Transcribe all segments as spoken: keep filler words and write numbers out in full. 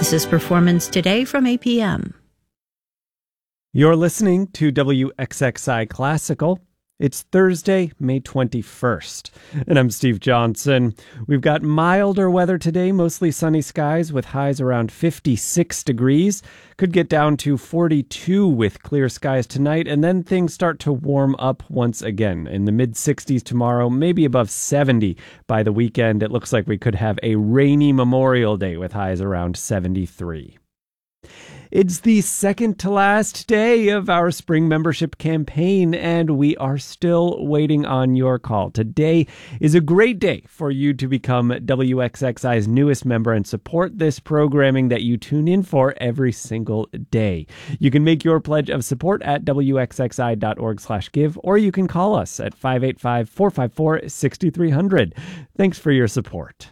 This is Performance Today from A P M. You're listening to W X X I Classical. It's Thursday, May twenty-first, and I'm Steve Johnson. We've got milder weather today, mostly sunny skies with highs around fifty-six degrees. Could get down to forty-two with clear skies tonight, and then things start to warm up once again. In the mid-sixties tomorrow, maybe above seventy by the weekend. It looks like we could have a rainy Memorial Day with highs around seventy-three. It's the second to last day of our spring membership campaign, and we are still waiting on your call. Today is a great day for you to become W X X I's newest member and support this programming that you tune in for every single day. You can make your pledge of support at W X X I dot org slash give, or you can call us at five eight five, four five four, six three zero zero. Thanks for your support.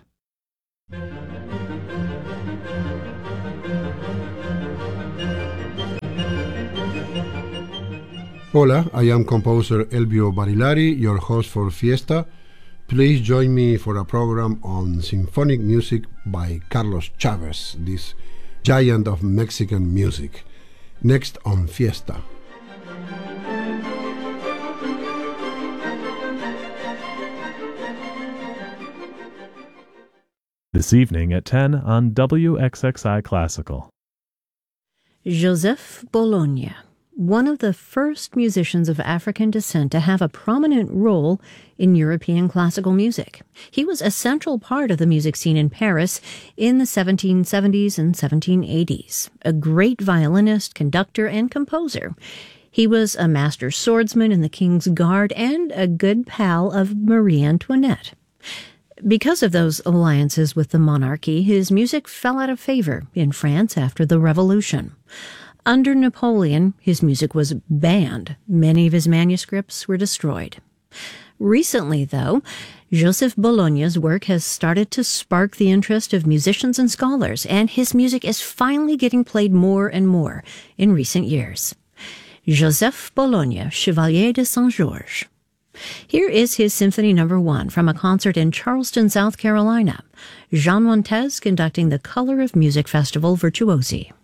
Hola, I am composer Elvio Barilari, your host for Fiesta. Please join me for a program on symphonic music by Carlos Chavez, this giant of Mexican music. Next on Fiesta. This evening at ten on W X X I Classical. Joseph Bologna, one of the first musicians of African descent to have a prominent role in European classical music. He was a central part of the music scene in Paris in the seventeen seventies and seventeen eighties. A great violinist, conductor, and composer. He was a master swordsman in the King's Guard and a good pal of Marie Antoinette. Because of those alliances with the monarchy, his music fell out of favor in France after the Revolution. Under Napoleon, his music was banned. Many of his manuscripts were destroyed. Recently, though, Joseph Bologna's work has started to spark the interest of musicians and scholars, and his music is finally getting played more and more in recent years. Joseph Bologna, Chevalier de Saint-Georges. Here is his Symphony Number One from a concert in Charleston, South Carolina. Jean Montez conducting the Color of Music Festival Virtuosi.